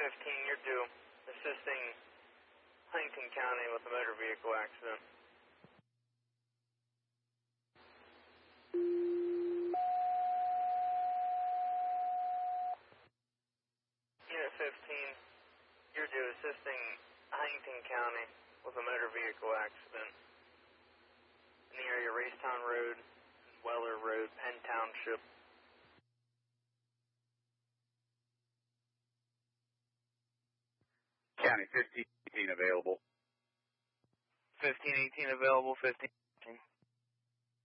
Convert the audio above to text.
15, you're due. Assisting Huntington County with a motor vehicle accident. Unit 15, you're due. Assisting Huntington County with a motor vehicle accident in the area Racetown Road, Weller Road, Penn Township. County 15 available. 1518 available, 1518.